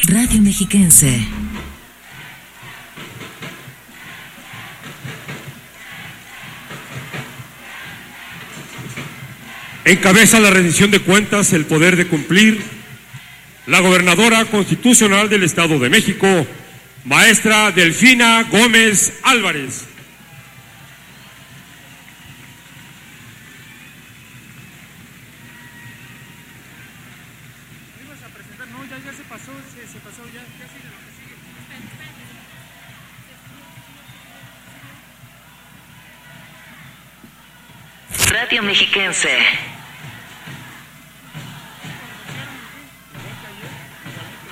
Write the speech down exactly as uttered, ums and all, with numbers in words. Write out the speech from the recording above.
Radio Mexiquense. Encabeza la rendición de cuentas el poder de cumplir la gobernadora constitucional del Estado de México, maestra Delfina Gómez Álvarez. Radio Mexiquense.